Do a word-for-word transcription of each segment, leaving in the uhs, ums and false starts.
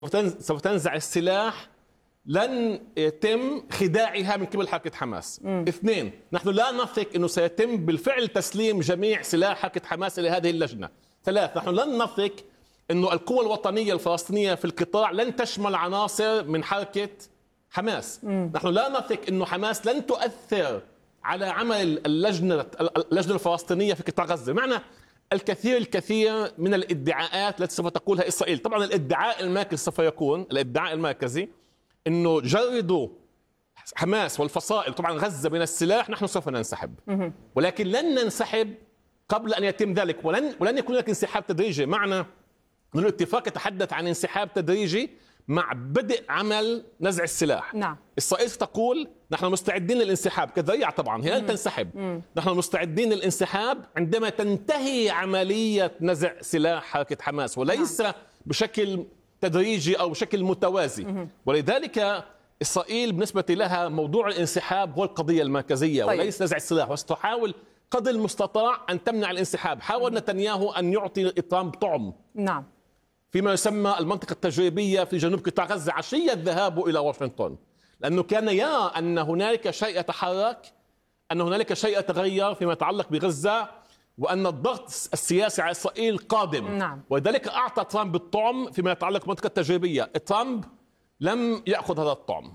سوف تنزع السلاح لن يتم خداعها من قبل حركة حماس. م. اثنين، نحن لا نثق أنه سيتم بالفعل تسليم جميع سلاح حركة حماس إلى هذه اللجنة. ثلاث، نحن لن نثق أنه القوى الوطنية الفلسطينية في القطاع لن تشمل عناصر من حركة حماس. م. نحن لا نثق أنه حماس لن تؤثر على عمل اللجنة اللجنة الفلسطينية في قطاع غزة. معنى الكثير الكثير من الادعاءات التي سوف تقولها إسرائيل. طبعا الادعاء المركزي سوف يكون الادعاء المركزي انه جردوا حماس والفصائل طبعا غزة من السلاح نحن سوف ننسحب، ولكن لن ننسحب قبل ان يتم ذلك، ولن ولن يكون لك انسحاب تدريجي. معنى ان الاتفاق يتحدث عن انسحاب تدريجي مع بدء عمل نزع السلاح. نعم. إسرائيل تقول نحن مستعدين للانسحاب كذريعة، طبعا هي لن تنسحب. مم. نحن مستعدين للانسحاب عندما تنتهي عملية نزع سلاح حركة حماس، وليس نعم. بشكل تدريجي أو بشكل متوازي. مم. ولذلك إسرائيل بالنسبة لها موضوع الانسحاب هو القضية المركزية. طيب. وليس نزع السلاح، وستحاول قدر المستطاع أن تمنع الانسحاب. حاول نتنياهو أن يعطي ترامب طعم نعم فيما يسمى المنطقة التجريبية في جنوب قطاع غزة عشية ذهابه إلى واشنطن، لأنه كان يرى أن هنالك شيء يتحرك، أن هنالك شيء يتغير فيما يتعلق بغزة، وأن الضغط السياسي على إسرائيل قادم. نعم. ولذلك أعطى ترامب الطعم فيما يتعلق بالمنطقة التجريبية. ترامب لم يأخذ هذا الطعم.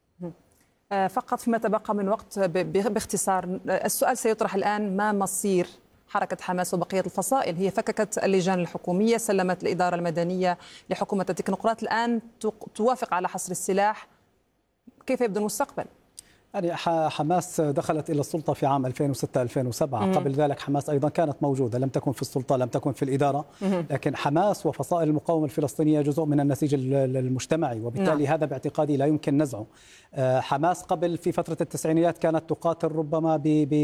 فقط فيما تبقى من وقت باختصار، السؤال سيطرح الآن: ما مصير حركة حماس وبقية الفصائل؟ هي فككت اللجان الحكومية، سلمت الإدارة المدنية لحكومة التكنوقراط، الآن توافق على حصر السلاح. كيف يبدو المستقبل؟ يعني حماس دخلت إلى السلطة في عام ألفين وستة ألفين وسبعة. مم. قبل ذلك حماس أيضا كانت موجودة، لم تكن في السلطة، لم تكن في الإدارة. مم. لكن حماس وفصائل المقاومة الفلسطينية جزء من النسيج المجتمعي، وبالتالي نعم. هذا باعتقادي لا يمكن نزعه. حماس قبل في فترة التسعينيات كانت تقاتل ربما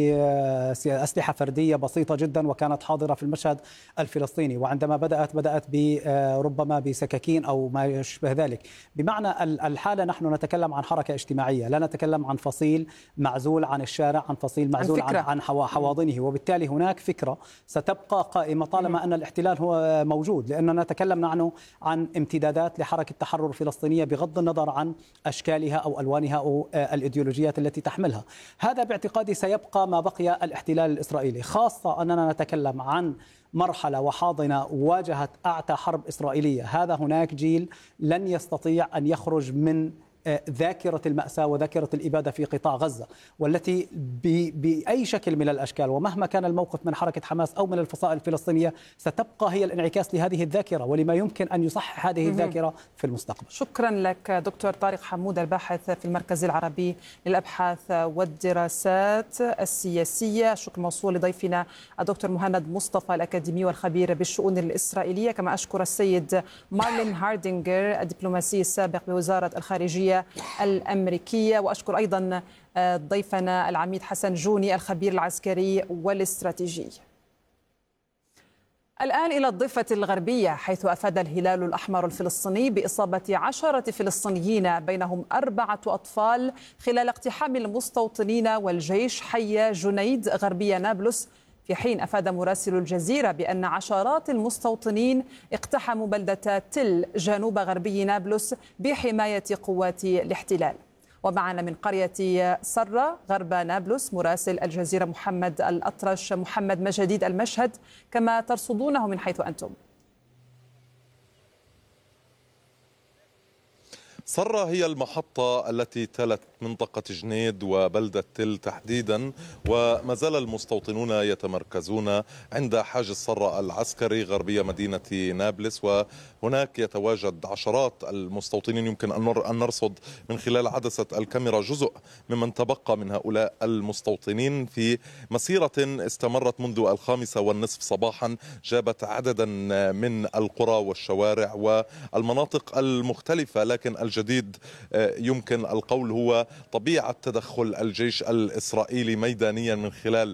بأسلحة فردية بسيطة جدا، وكانت حاضرة في المشهد الفلسطيني، وعندما بدأت بدأت ربما بسكاكين أو ما يشبه ذلك. بمعنى الحالة نحن نتكلم عن حركة اجتماعية، لا نتكلم عن فصيل معزول عن الشارع، عن فصيل معزول عن, عن حواضنه. وبالتالي هناك فكرة ستبقى قائمة طالما أن الاحتلال هو موجود، لأننا نتكلم نحن عن امتدادات لحركة تحرر فلسطينية بغض النظر عن أشكالها أو ألوانها أو الإيديولوجيات التي تحملها. هذا باعتقادي سيبقى ما بقي الاحتلال الإسرائيلي، خاصة أننا نتكلم عن مرحلة وحاضنة واجهت أعتى حرب إسرائيلية. هذا هناك جيل لن يستطيع أن يخرج من ذاكرة المأساة وذاكرة الإبادة في قطاع غزة، والتي بأي شكل من الأشكال ومهما كان الموقف من حركة حماس أو من الفصائل الفلسطينية ستبقى هي الانعكاس لهذه الذاكرة ولما يمكن أن يصحح هذه الذاكرة في المستقبل. شكرا لك دكتور طارق حمود، الباحث في المركز العربي للأبحاث والدراسات السياسية. شكر موصول لضيفنا الدكتور مهند مصطفى الأكاديمي والخبير بالشؤون الإسرائيلية. كما أشكر السيد مارلين هاردينغر الدبلوماسي السابق بوزارة الخارجية الأمريكية، وأشكر أيضا ضيفنا العميد حسن جوني الخبير العسكري والاستراتيجي. الآن إلى الضفة الغربية، حيث أفاد الهلال الأحمر الفلسطيني بإصابة عشرة فلسطينيين بينهم أربعة أطفال خلال اقتحام المستوطنين والجيش حي جنيد غربية نابلس، في حين أفاد مراسل الجزيرة بأن عشرات المستوطنين اقتحموا بلدة تل جنوب غربي نابلس بحماية قوات الاحتلال. ومعنا من قرية سرة غرب نابلس مراسل الجزيرة محمد الأطرش. محمد، ما جديد المشهد كما ترصدونه من حيث أنتم؟ سرة هي المحطة التي تلت منطقة جنيد وبلدة تل تحديدا، وما زال المستوطنون يتمركزون عند حاجز سرة العسكري غربية مدينة نابلس، وهناك يتواجد عشرات المستوطنين. يمكن أن نرصد من خلال عدسة الكاميرا جزء ممن تبقى من هؤلاء المستوطنين في مسيرة استمرت منذ الخامسة والنصف صباحا، جابت عددا من القرى والشوارع والمناطق المختلفة، لكن الجزء الجديد يمكن القول هو طبيعة تدخل الجيش الإسرائيلي ميدانيا من خلال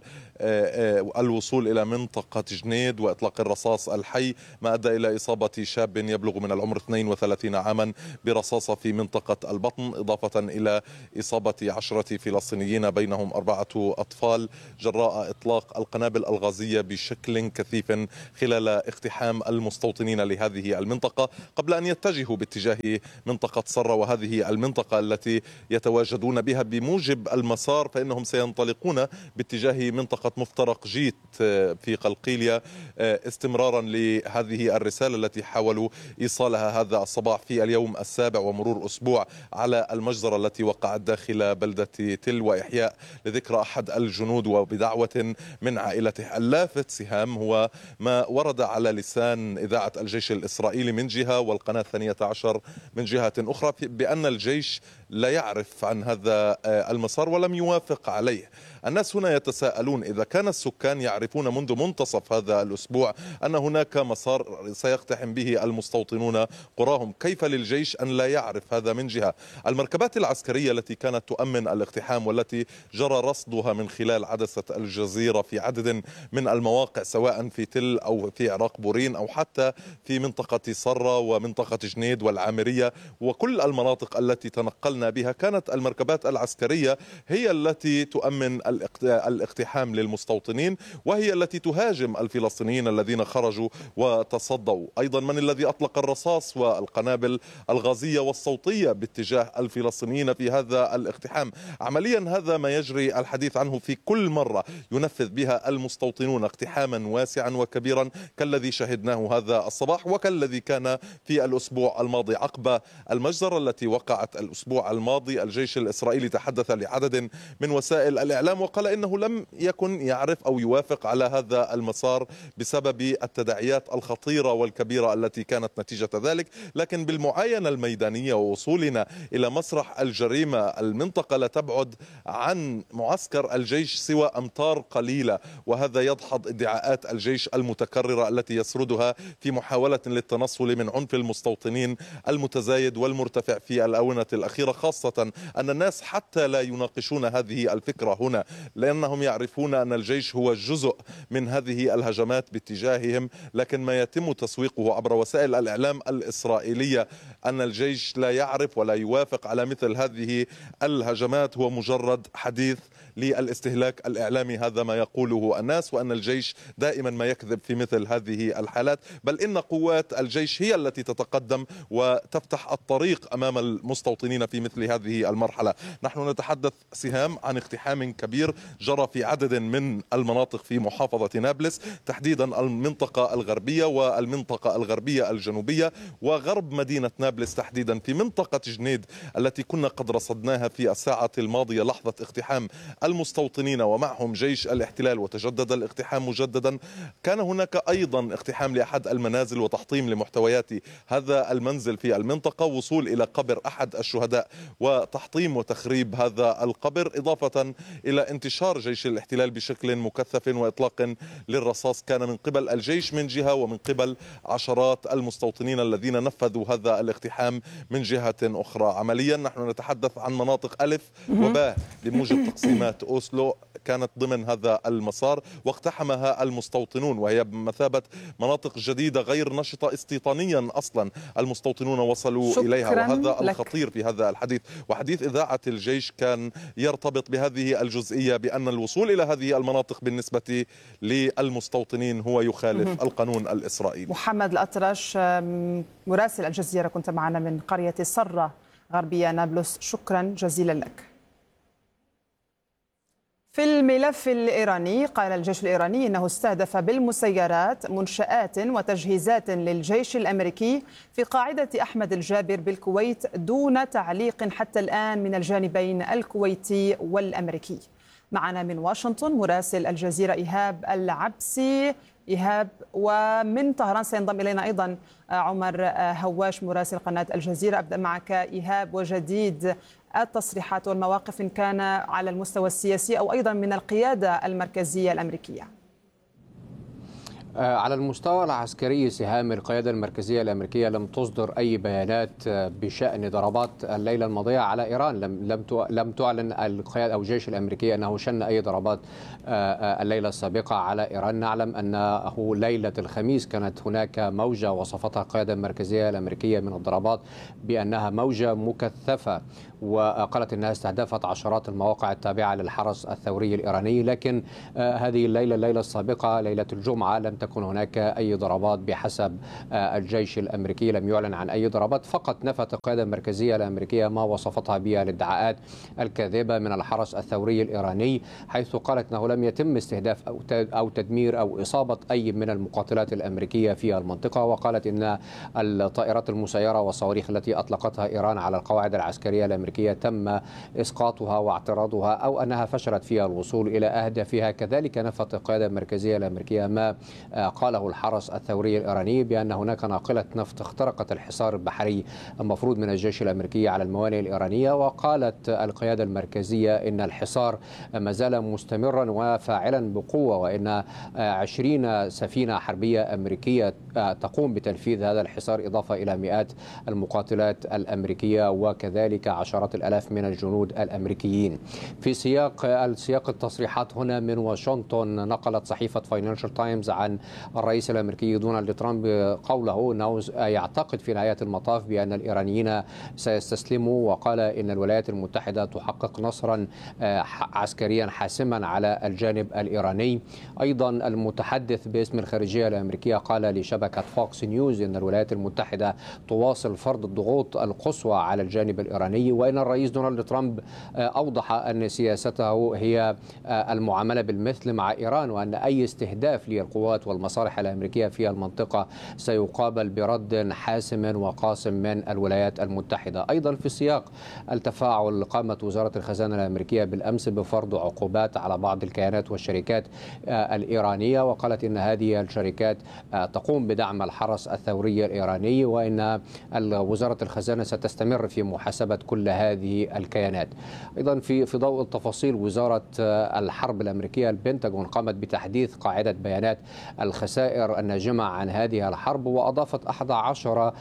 الوصول إلى منطقة جنيد وإطلاق الرصاص الحي، ما أدى إلى إصابة شاب يبلغ من العمر اثنين وثلاثين عاما برصاصة في منطقة البطن، إضافة إلى إصابة عشرة فلسطينيين بينهم أربعة أطفال جراء إطلاق القنابل الغازية بشكل كثيف خلال اقتحام المستوطنين لهذه المنطقة قبل أن يتجهوا باتجاه منطقة صرة، وهذه المنطقة التي يتواجدون بها بموجب المسار فإنهم سينطلقون باتجاه منطقة مفترق جيت في قلقيلية استمرارا لهذه الرسالة التي حاولوا إيصالها هذا الصباح في اليوم السابع ومرور أسبوع على المجزرة التي وقعت داخل بلدة تل وإحياء لذكرى أحد الجنود وبدعوة من عائلته. اللافت سهام هو ما ورد على لسان إذاعة الجيش الإسرائيلي من جهة والقناة الثانية عشر من جهة أخرى بأن الجيش لا يعرف عن هذا المسار ولم يوافق عليه. الناس هنا يتساءلون إذا كان السكان يعرفون منذ منتصف هذا الأسبوع أن هناك مسار سيقتحم به المستوطنون قراهم، كيف للجيش أن لا يعرف هذا من جهة؟ المركبات العسكرية التي كانت تؤمن الاقتحام والتي جرى رصدها من خلال عدسة الجزيرة في عدد من المواقع سواء في تل أو في عراق بورين أو حتى في منطقة صرة ومنطقة جنيد والعامرية وكل المناطق التي تنقلنا بها، كانت المركبات العسكرية هي التي تؤمن الاقتحام للمستوطنين وهي التي تهاجم الفلسطينيين الذين خرجوا وتصدوا. أيضا من الذي أطلق الرصاص والقنابل الغازية والصوتية باتجاه الفلسطينيين في هذا الاقتحام؟ عمليا هذا ما يجري الحديث عنه في كل مرة ينفذ بها المستوطنون اقتحاما واسعا وكبيرا كالذي شهدناه هذا الصباح وكالذي كان في الأسبوع الماضي. عقب المجزرة التي وقعت الأسبوع الماضي الجيش الإسرائيلي تحدث لعدد من وسائل الإعلام وقال إنه لم يكن يعرف أو يوافق على هذا المسار بسبب التداعيات الخطيرة والكبيرة التي كانت نتيجة ذلك، لكن بالمعاينة الميدانية ووصولنا إلى مسرح الجريمة المنطقة لا تبعد عن معسكر الجيش سوى أمتار قليلة، وهذا يدحض ادعاءات الجيش المتكررة التي يسردها في محاولة للتنصل من عنف المستوطنين المتزايد والمرتفع في الآونة الأخيرة، خاصة أن الناس حتى لا يناقشون هذه الفكرة هنا لأنهم يعرفون أن الجيش هو جزء من هذه الهجمات باتجاههم، لكن ما يتم تسويقه عبر وسائل الإعلام الإسرائيلية أن الجيش لا يعرف ولا يوافق على مثل هذه الهجمات هو مجرد حديث للاستهلاك الإعلامي. هذا ما يقوله الناس، وأن الجيش دائما ما يكذب في مثل هذه الحالات، بل إن قوات الجيش هي التي تتقدم وتفتح الطريق أمام المستوطنين في مثل هذه المرحلة. نحن نتحدث سهام عن اقتحام كبير جرى في عدد من المناطق في محافظة نابلس، تحديدا المنطقة الغربية والمنطقة الغربية الجنوبية وغرب مدينة نابلس تحديدا. في منطقة جنيد التي كنا قد رصدناها في الساعة الماضية لحظة اقتحام المستوطنين ومعهم جيش الاحتلال وتجدد الاقتحام مجددا، كان هناك أيضا اقتحام لأحد المنازل وتحطيم لمحتويات هذا المنزل في المنطقة، وصول إلى قبر أحد الشهداء وتحطيم وتخريب هذا القبر، إضافة إلى انتشار جيش الاحتلال بشكل مكثف وإطلاق للرصاص كان من قبل الجيش من جهة ومن قبل عشرات المستوطنين الذين نفذوا هذا الاقتحام من جهة أخرى. عمليا نحن نتحدث عن مناطق ألف وباء بموجب تقسيمات أوسلو كانت ضمن هذا المسار واقتحمها المستوطنون، وهي بمثابة مناطق جديدة غير نشطة استيطانيا أصلا المستوطنون وصلوا إليها، وهذا لك. الخطير في هذا الحديث. وحديث إذاعة الجيش كان يرتبط بهذه الجزئية بأن الوصول إلى هذه المناطق بالنسبة للمستوطنين هو يخالف م- القانون الإسرائيلي. محمد الأطرش مراسل الجزيرة كنت معنا من قرية صرة غربية نابلس، شكرا جزيلا لك. في الملف الإيراني قال الجيش الإيراني إنه استهدف بالمسيرات منشآت وتجهيزات للجيش الأمريكي في قاعدة أحمد الجابر بالكويت دون تعليق حتى الآن من الجانبين الكويتي والأمريكي. معنا من واشنطن مراسل الجزيرة إيهاب العبسي. إيهاب، ومن طهران سينضم إلينا أيضا عمر هواش مراسل قناة الجزيرة. أبدأ معك إيهاب، وجديد التصريحات والمواقف إن كان على المستوى السياسي أو أيضا من القيادة المركزية الأمريكية. على المستوى العسكري سهام القيادة المركزية الأمريكية لم تصدر أي بيانات بشأن ضربات الليلة الماضية على إيران. لم لم لم تعلن القيادة أو الجيش الأمريكي أنه شن أي ضربات الليلة السابقة على إيران. نعلم أنه ليلة الخميس كانت هناك موجة وصفتها القيادة المركزية الأمريكية من الضربات بأنها موجة مكثفة، وقالت أنها استهدفت عشرات المواقع التابعة للحرس الثوري الإيراني. لكن هذه الليلة الليلة السابقة ليلة الجمعة لم تكن هناك أي ضربات بحسب الجيش الأمريكي، لم يعلن عن أي ضربات. فقط نفت القيادة المركزية الأمريكية ما وصفتها بها الادعاءات الكاذبة من الحرس الثوري الإيراني، حيث قالت أنه لم يتم استهداف أو تدمير أو إصابة أي من المقاتلات الأمريكية في المنطقة. وقالت أن الطائرات المسيرة والصواريخ التي أطلقتها إيران على القواعد العسكرية الأمريكية تم إسقاطها واعتراضها أو أنها فشلت في الوصول إلى أهدافها. كذلك نفت القيادة المركزية الأمريكية ما قاله الحرس الثوري الإيراني بأن هناك ناقلة نفط اخترقت الحصار البحري المفروض من الجيش الأمريكي على الموانئ الإيرانية. وقالت القيادة المركزية إن الحصار ما زال مستمرا وفاعلا بقوة، وإن عشرين سفينة حربية أمريكية تقوم بتنفيذ هذا الحصار، إضافة إلى مئات المقاتلات الأمريكية وكذلك عشرات الآلاف من الجنود الأمريكيين. في سياق السياق التصريحات هنا من واشنطن، نقلت صحيفة فاينانشال تايمز عن الرئيس الأمريكي دونالد ترامب قوله أنه يعتقد في نهاية المطاف بأن الإيرانيين سيستسلموا، وقال إن الولايات المتحدة تحقق نصرا عسكريا حاسما على الجانب الإيراني. أيضا المتحدث باسم الخارجية الأمريكية قال لشبكة فوكس نيوز أن الولايات المتحدة تواصل فرض الضغوط القصوى على الجانب الإيراني، وإن الرئيس دونالد ترامب أوضح أن سياسته هي المعاملة بالمثل مع إيران، وأن أي استهداف للقوات والمصالح الأمريكية في المنطقة سيقابل برد حاسم وقاسم من الولايات المتحدة. أيضا في سياق التفاعل، قامت وزارة الخزانة الأمريكية بالأمس بفرض عقوبات على بعض الكيانات والشركات الإيرانية، وقالت إن هذه الشركات تقوم بدعم الحرس الثوري الإيراني، وإن وزارة الخزانة ستستمر في محاسبة كل هذه الكيانات. أيضا في في ضوء التفاصيل، وزارة الحرب الأمريكية البنتاغون قامت بتحديث قاعدة بيانات الخسائر الناجمة عن هذه الحرب، وأضافت أحد عشر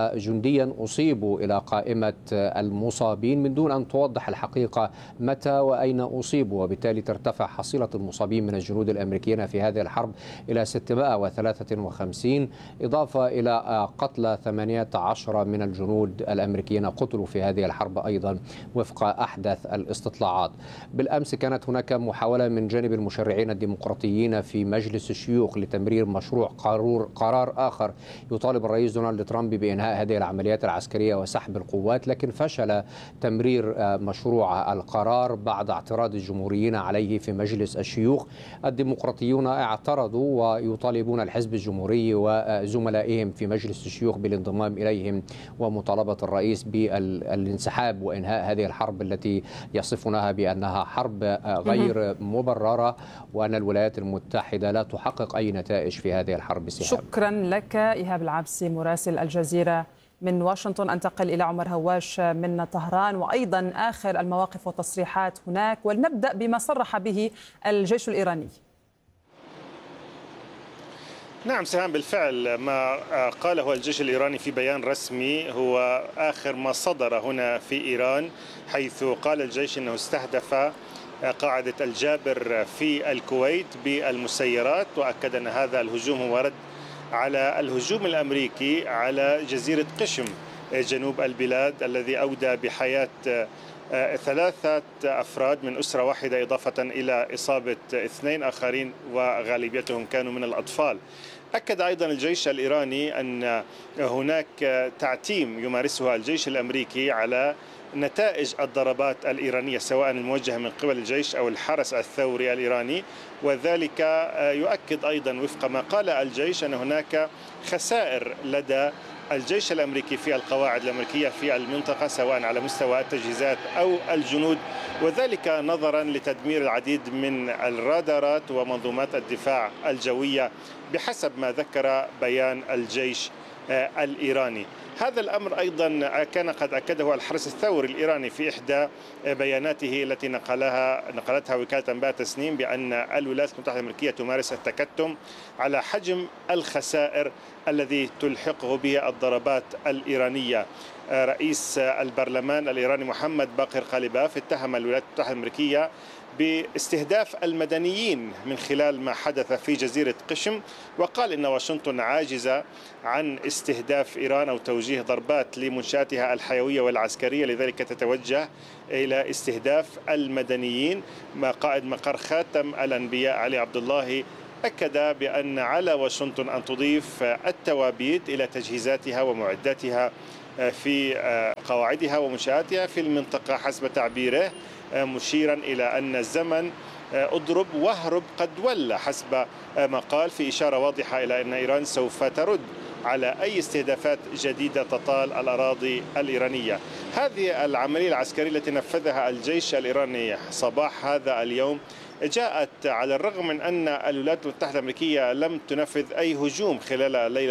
جنديا أصيبوا إلى قائمة المصابين من دون أن توضح الحقيقة متى وأين أصيبوا، وبالتالي ترتفع حصيلة المصابين من الجنود الأمريكيين في هذه الحرب إلى ستمائة وثلاثة وخمسين، إضافة إلى قتلى ثمانية عشر من الجنود الأمريكيين قتلوا في هذه الحرب أيضا وفق أحدث الاستطلاعات. بالأمس كانت هناك محاولة من جانب المشرعين الديمقراطيين في مجلس الشيوخ لتمرير مشروع قرار, قرار آخر يطالب الرئيس دونالد ترامب بإنهاء هذه العمليات العسكرية وسحب القوات، لكن فشل تمرير مشروع القرار بعد اعتراض الجمهوريين عليه في مجلس الشيوخ. الديمقراطيون اعترضوا ويطالبون الحزب الجمهوري وزملائهم في مجلس الشيوخ بالانضمام إليهم ومطالبة الرئيس بالانسحاب وإنهاء هذه الحرب التي يصفونها بأنها حرب غير مبررة، وأن الولايات المتحدة لا تحقق أي نتائج في هذه الحرب. سحاب. شكرا لك إيهاب العبسي مراسل الجزيرة من واشنطن. أنتقل إلى عمر هواش من طهران، وأيضا آخر المواقف والتصريحات هناك، ولنبدأ بما صرح به الجيش الإيراني. نعم سهام، بالفعل ما قاله الجيش الإيراني في بيان رسمي هو آخر ما صدر هنا في إيران، حيث قال الجيش أنه استهدف قاعدة الجابر في الكويت بالمسيرات، وأكد أن هذا الهجوم هو رد على الهجوم الأمريكي على جزيرة قشم جنوب البلاد الذي أودى بحياة ثلاثة أفراد من أسرة واحدة، إضافة إلى إصابة اثنين آخرين وغالبيتهم كانوا من الأطفال. أكد أيضا الجيش الإيراني أن هناك تعتيم يمارسها الجيش الأمريكي على نتائج الضربات الإيرانية سواء الموجهة من قبل الجيش أو الحرس الثوري الإيراني، وذلك يؤكد أيضا وفق ما قال الجيش أن هناك خسائر لدى الجيش الأمريكي في القواعد الأمريكية في المنطقة سواء على مستوى التجهيزات أو الجنود، وذلك نظرا لتدمير العديد من الرادارات ومنظومات الدفاع الجوية بحسب ما ذكر بيان الجيش الإيراني. هذا الأمر أيضا كان قد أكده الحرس الثوري الإيراني في إحدى بياناته التي نقلها نقلتها وكالة أنباء تسنيم بأن الولايات المتحدة الأمريكية تمارس التكتم على حجم الخسائر الذي تلحقه به الضربات الإيرانية. رئيس البرلمان الإيراني محمد باقر قالباف اتهم الولايات المتحدة الأمريكية باستهداف المدنيين من خلال ما حدث في جزيرة قشم، وقال إن واشنطن عاجزة عن استهداف إيران أو توجيه ضربات لمنشآتها الحيوية والعسكرية، لذلك تتوجه إلى استهداف المدنيين. قائد مقر خاتم الأنبياء علي عبد الله أكد بأن على واشنطن أن تضيف التوابيت إلى تجهيزاتها ومعداتها في قواعدها ومنشآتها في المنطقة حسب تعبيره، مشيرا إلى أن الزمن اضرب واهرب قد ولى حسب ما قال، في إشارة واضحة إلى أن إيران سوف ترد على أي استهدافات جديدة تطال الأراضي الإيرانية. هذه العملية العسكرية التي نفذها الجيش الإيراني صباح هذا اليوم جاءت على الرغم من أن الولايات المتحدة الأمريكية لم تنفذ أي هجوم خلال الليلة